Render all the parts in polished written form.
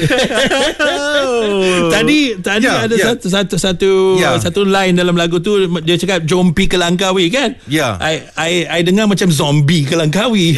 Tadi ada satu line dalam lagu tu, dia cakap jompi ke Langkawi kan? Ya. I dengar macam zombie ke Langkawi.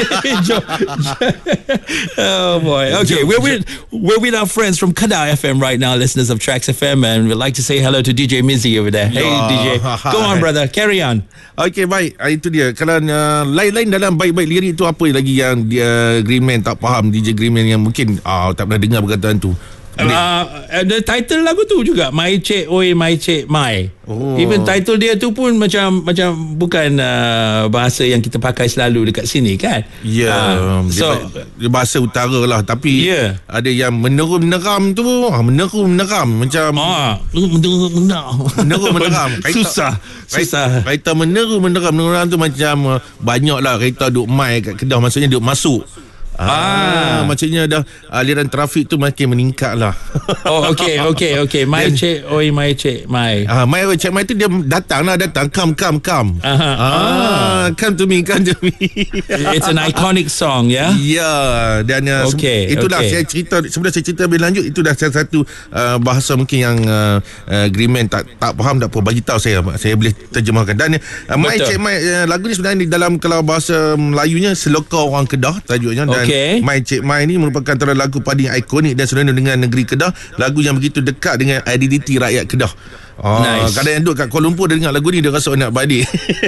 Oh boy. Okay, we're with our friends from Kedah FM right now, listeners of Tracks FM, and we'd like to say hello to DJ Mizzy over there. Hey DJ, go on brother, carry on. Okay, baik. Itu dia. Kalau lain-lain dalam baik-baik lirik tu, apa lagi yang dia Green Man tak faham, DJ Green Man yang mungkin tak pernah dengar perkataan tu? The title lagu tu juga, My Cik Oi My Cik Mai. Even title dia tu pun macam bukan bahasa yang kita pakai selalu dekat sini kan. Dia bahasa utara lah, tapi ada yang menerum-meneram tu, menerum-meneram macam menerum-meneram susah. Kereta menerum-meneram tu macam banyak lah kereta duk mai kat Kedah, maksudnya duk masuk. Maksudnya dah aliran trafik tu makin meningkat lah. Okay. My Cik Oi My Cik Mai. My Oi Cik Mai tu dia datang. Come come to me. It's an iconic song, ya. Dan itulah saya cerita. Sebelum saya cerita lebih lanjut, itu dah salah satu bahasa mungkin yang Green Man tak faham, tak apa, bagi tahu saya boleh terjemahkan. Dan My Cik Mai, lagu ni sebenarnya dalam kalau bahasa Melayunya Seloka Orang Kedah tajuknya. Dan My Cik Mai ni merupakan antara lagu paling ikonik dan sinonim dengan negeri Kedah, lagu yang begitu dekat dengan identiti rakyat Kedah. Nice. Kadang yang duduk kat Kuala Lumpur, dia dengar lagu ni, dia rasa nak balik.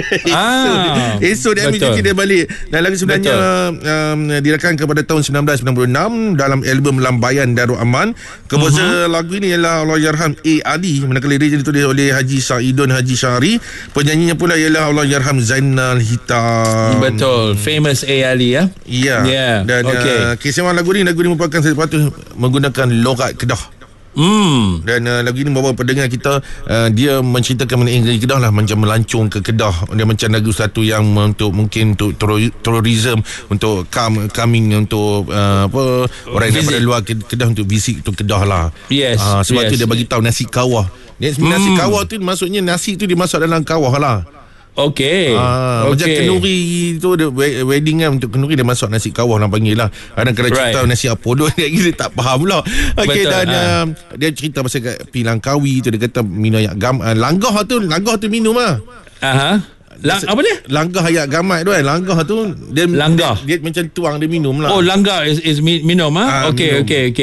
Esok dia ambil cuti, dia balik. Dan lagu sebenarnya dirakamkan pada tahun 1996 dalam album Lambayan Darul Aman. Komposer lagu ini ialah Allahyarham A. Ali, manakala lirik ditulis oleh Haji Saidun Haji Syahri. Penyanyinya pula ialah Allahyarham Zainal Hitam. Betul, famous A. Ali ya. Ya. Dan kisah lagu ni merupakan sepatutnya menggunakan logat Kedah. Dan lagu ini membawa pendengar kita, dia menceritakan mengenai negeri Kedah lah, macam melancong ke Kedah. Dia macam lagu satu yang untuk mungkin untuk terorisme, untuk coming untuk orang daripada luar Kedah untuk visit to Kedah lah. Sebab tu dia bagi tahu nasi kawah. Nasi kawah tu maksudnya nasi tu dimasak dalam kawah lah. Macam kenduri tu, wedding kan, untuk kenduri dia masuk nasi kawah, orang panggil lah. Kadang-kadang cerita nasi apodo, dia tak faham pula. Dan dia cerita pasal kat Langkawi tu, dia kata minum ayak langgah tu minum lah. Apa dia? Langgah ayak gamat tu kan. Langgah tu dia macam tuang, dia minum lah. Langgah is minum Okay.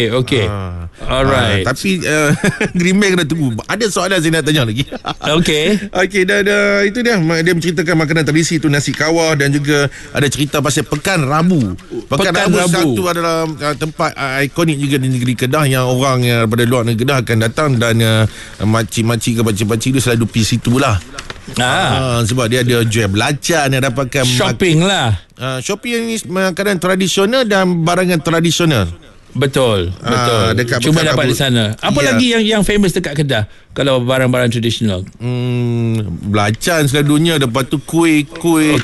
Alright. Tapi Green Man kena tunggu. Ada soalan saya nak tanya lagi. Okay, dan itu dia menceritakan makanan tradisi tu, nasi kawah, dan juga ada cerita pasal Pekan Rabu. Pekan Rabu satu adalah tempat ikonik juga di negeri Kedah, yang orang yang daripada luar negeri Kedah akan datang, dan makcik-makcik ke pakcik-pakcik tu selalu pergi situ lah. Sebab dia ada jual belacan, dia dapatkan shopping lah. Shopping ni makanan tradisional dan barangan tradisional. Betul. Cuma dapat di sana. Apa lagi yang famous dekat Kedah kalau barang-barang tradisional? Belacan selalunya. Lepas tu kuih